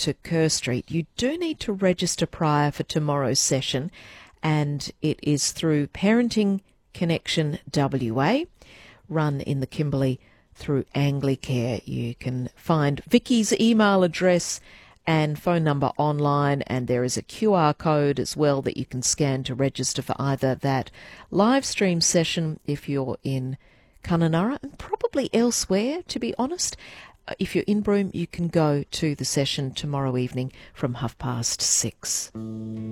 to Kerr Street, you do need to register prior for tomorrow's session, and it is through Parenting Connection WA, run in the Kimberley through Anglicare. You can find Vicky's email address and phone number online, and there is a QR code as well that you can scan to register for either that live stream session if you're in Kununurra and probably elsewhere, to be honest. If you're in Broome, you can go to the session tomorrow evening from 6:30.